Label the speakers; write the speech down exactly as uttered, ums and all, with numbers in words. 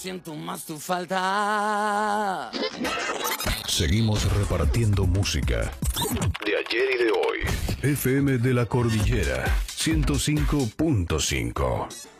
Speaker 1: siento más tu falta.
Speaker 2: Seguimos repartiendo música de ayer y de hoy. F M de la Cordillera ciento cinco punto cinco.